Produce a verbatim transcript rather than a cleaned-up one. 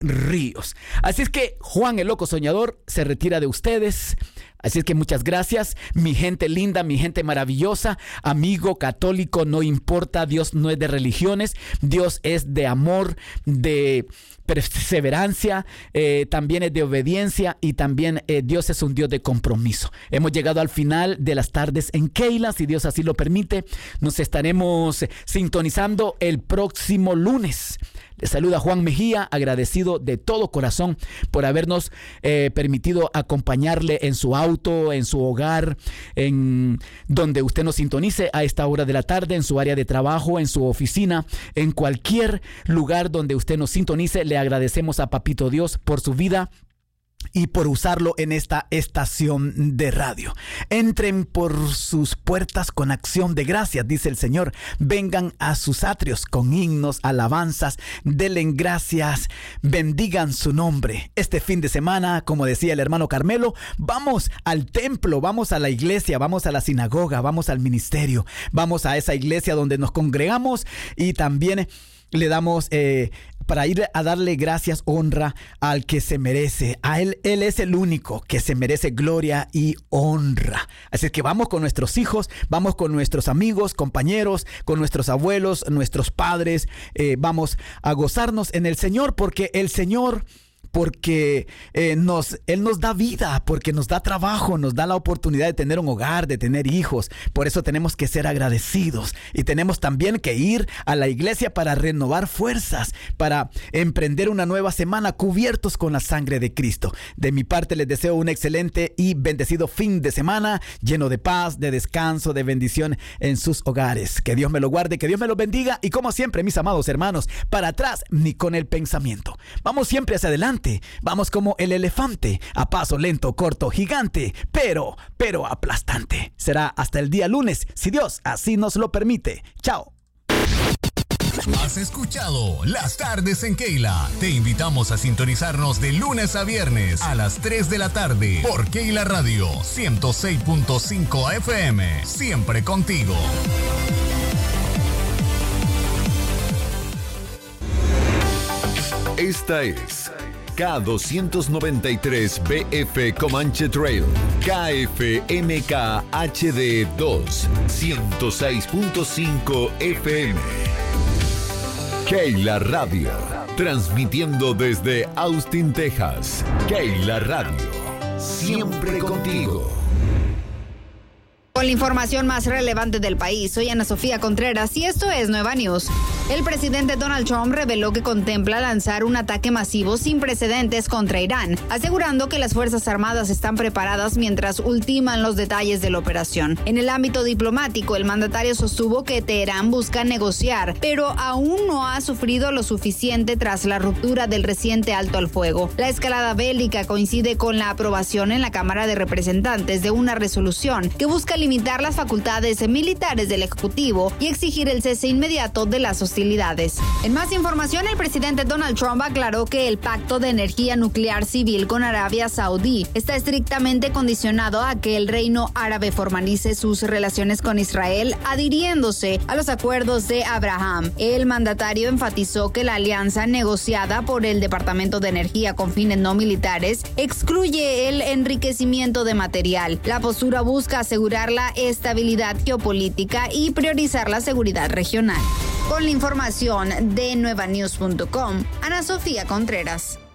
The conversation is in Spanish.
ríos. Así es que Juan el Loco Soñador se retira de ustedes. Así es que muchas gracias, mi gente linda, mi gente maravillosa, amigo católico, no importa, Dios no es de religiones, Dios es de amor, de perseverancia, eh, también es de obediencia y también eh, Dios es un Dios de compromiso. Hemos llegado al final de las tardes en Keila, si Dios así lo permite, nos estaremos sintonizando el próximo lunes. Les saluda Juan Mejía, agradecido de todo corazón por habernos eh, permitido acompañarle en su auto, en su hogar, en donde usted nos sintonice a esta hora de la tarde, en su área de trabajo, en su oficina, en cualquier lugar donde usted nos sintonice. Le agradecemos a Papito Dios por su vida y por usarlo en esta estación de radio. Entren por sus puertas con acción de gracias, dice el Señor. Vengan a sus atrios con himnos, alabanzas, denle gracias, bendigan su nombre. Este fin de semana, como decía el hermano Carmelo, vamos al templo, vamos a la iglesia, vamos a la sinagoga, vamos al ministerio, vamos a esa iglesia donde nos congregamos y también le damos eh, para ir a darle gracias, honra al que se merece. A él, él es el único que se merece gloria y honra. Así que vamos con nuestros hijos, vamos con nuestros amigos, compañeros, con nuestros abuelos, nuestros padres. Eh, vamos a gozarnos en el Señor porque el Señor... porque eh, nos, Él nos da vida, porque nos da trabajo, nos da la oportunidad de tener un hogar, de tener hijos. Por eso tenemos que ser agradecidos y tenemos también que ir a la iglesia para renovar fuerzas, para emprender una nueva semana cubiertos con la sangre de Cristo. De mi parte les deseo un excelente y bendecido fin de semana lleno de paz, de descanso, de bendición en sus hogares. Que Dios me lo guarde, que Dios me lo bendiga y como siempre, mis amados hermanos, para atrás ni con el pensamiento. Vamos siempre hacia adelante. Vamos como el elefante, a paso lento, corto, gigante, pero, pero aplastante. Será hasta el día lunes, si Dios así nos lo permite. Chao. Has escuchado Las Tardes en Keila. Te invitamos a sintonizarnos de lunes a viernes a las tres de la tarde por Keila Radio ciento seis punto cinco F M. Siempre contigo. Esta es K doscientos noventa y tres B F Comanche Trail, K F M K H D dos, ciento seis punto cinco F M. Keila Radio, transmitiendo desde Austin, Texas. Keila Radio, siempre contigo. Con la información más relevante del país, soy Ana Sofía Contreras y esto es Nueva News. El presidente Donald Trump reveló que contempla lanzar un ataque masivo sin precedentes contra Irán, asegurando que las Fuerzas Armadas están preparadas mientras ultiman los detalles de la operación. En el ámbito diplomático, el mandatario sostuvo que Teherán busca negociar, pero aún no ha sufrido lo suficiente tras la ruptura del reciente alto al fuego. La escalada bélica coincide con la aprobación en la Cámara de Representantes de una resolución que busca limitar las facultades militares del Ejecutivo y exigir el cese inmediato de las hostilidades. En más información, el presidente Donald Trump aclaró que el pacto de energía nuclear civil con Arabia Saudí está estrictamente condicionado a que el Reino Árabe formalice sus relaciones con Israel, adhiriéndose a los acuerdos de Abraham. El mandatario enfatizó que la alianza negociada por el Departamento de Energía con fines no militares excluye el enriquecimiento de material. La postura busca asegurar la estabilidad geopolítica y priorizar la seguridad regional. Con la información de nueva news punto com, Ana Sofía Contreras.